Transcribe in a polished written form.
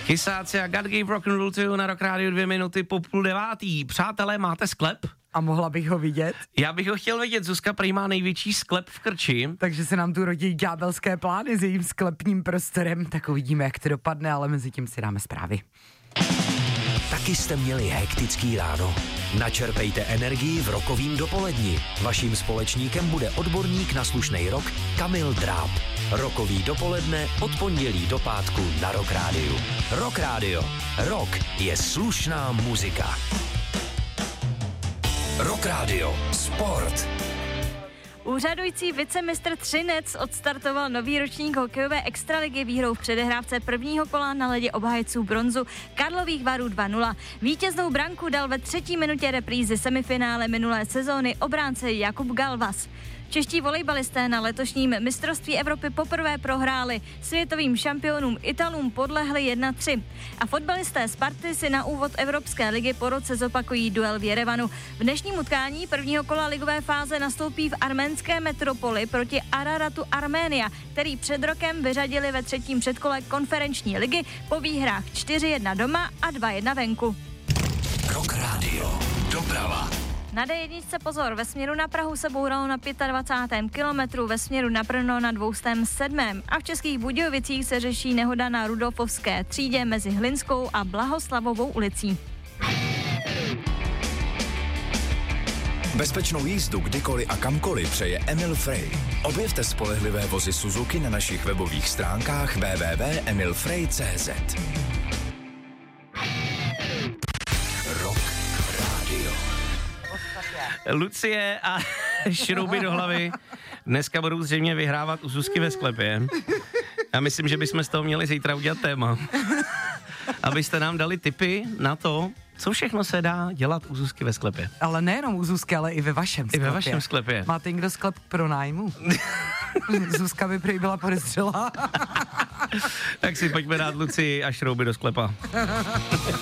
Chysáci a God Gave Rock and Roll to na Rock Radio 2 minuty po 8:30. Přátelé, máte sklep? A mohla bych ho vidět? Já bych ho chtěl vidět, Zuzka prý má největší sklep v Krči. Takže se nám tu rodí ďábelské plány s jejím sklepním prostorem, tak uvidíme, jak to dopadne, ale mezi tím si dáme zprávy. Taky jste měli hektický ráno? Načerpejte energii v rokovým dopoledni. Vaším společníkem bude odborník na slušnej rock Kamil Dráb. Rokový dopoledne od pondělí do pátku na Rock Radio. Rock Radio. Rock je slušná muzika. Rock Radio. Sport. Úřadující vicemistr Třinec odstartoval nový ročník hokejové extraligy výhrou v předehrávce prvního kola na ledě obhájců bronzu Karlových Varů 2-0. Vítěznou branku dal ve 3. minutě reprízy semifinále minulé sezóny obránce Jakub Galvas. Čeští volejbalisté na letošním mistrovství Evropy poprvé prohráli, světovým šampionům Italům podlehli 1-3. A fotbalisté Sparty si na úvod Evropské ligy po roce zopakují duel v Jerevanu. V dnešním utkání prvního kola ligové fáze nastoupí v arménské metropoli proti Araratu Arménia, který před rokem vyřadili ve 3. předkole konferenční ligy po výhrách 4-1 doma a 2-1 venku. Rock Radio. Doprava. Na D1 pozor, ve směru na Prahu se bouralo na 25. kilometru, ve směru na Brno na 207. A v Českých Budějovicích se řeší nehoda na Rudolfovské třídě mezi Hlinskou a Blahoslavovou ulicí. Bezpečnou jízdu kdykoliv a kamkoliv přeje Emil Frey. Objevte spolehlivé vozy Suzuki na našich webových stránkách www.emilfrey.cz. Rock Radio. Lucie a šrouby do hlavy dneska budou zřejmě vyhrávat u Zuzky ve sklepě. Já myslím, že bychom z toho měli zítra udělat téma. Abyste nám dali tipy na to, co všechno se dá dělat u Zuzky ve sklepě. Ale nejenom u Zuzky, ale i ve vašem sklepě. I ve vašem sklepě. Máte někdo sklep pro nájmu? Zuzka by prý byla podezřelá. Tak si pojďme dát Lucii a šrouby do sklepa.